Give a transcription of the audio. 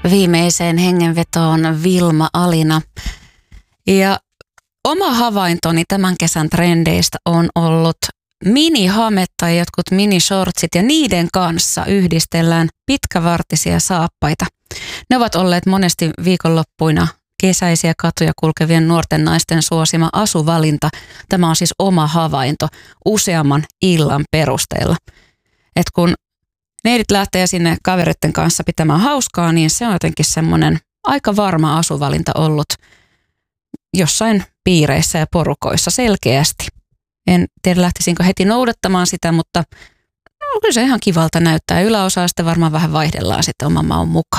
viimeiseen hengenvetoon Vilma Alina. Ja oma havaintoni tämän kesän trendeistä on ollut minihame tai jotkut minishortsit ja niiden kanssa yhdistellään pitkävartisia saappaita. Ne ovat olleet monesti viikonloppuina kesäisiä katuja kulkevien nuorten naisten suosima asuvalinta. Tämä on siis oma havainto useamman illan perusteella. Et kun neidit lähtee sinne kavereiden kanssa pitämään hauskaa, niin se on jotenkin semmoinen aika varma asuvalinta ollut jossain piireissä ja porukoissa selkeästi. En tiedä lähtisinkö heti noudattamaan sitä, mutta kyllä se ihan kivalta näyttää. Yläosaa sitten varmaan vähän vaihdellaan sitten oman maun mukaan.